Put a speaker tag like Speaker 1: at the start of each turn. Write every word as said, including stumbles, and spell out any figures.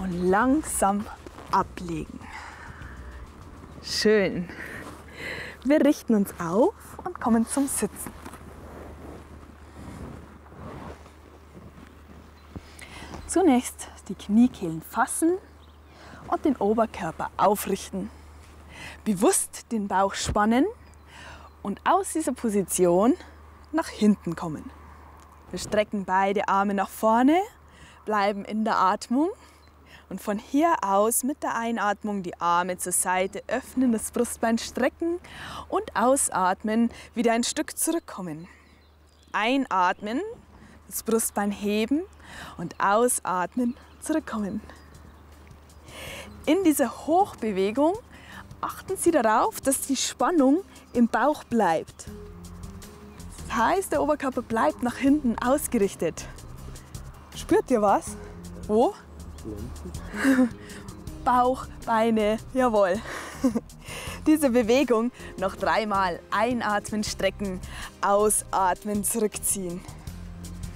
Speaker 1: und langsam ablegen. Schön. Wir richten uns auf und kommen zum Sitzen. Zunächst die Kniekehlen fassen und den Oberkörper aufrichten. Bewusst den Bauch spannen und aus dieser Position nach hinten kommen. Wir strecken beide Arme nach vorne, bleiben in der Atmung und von hier aus mit der Einatmung die Arme zur Seite öffnen, das Brustbein strecken und ausatmen, wieder ein Stück zurückkommen. Einatmen, das Brustbein heben und ausatmen, zurückkommen. In dieser Hochbewegung achten Sie darauf, dass die Spannung im Bauch bleibt. Das heißt, der Oberkörper bleibt nach hinten ausgerichtet. Spürt ihr was? Wo? Bauch, Beine, jawohl. Diese Bewegung noch dreimal einatmen, strecken, ausatmen, zurückziehen.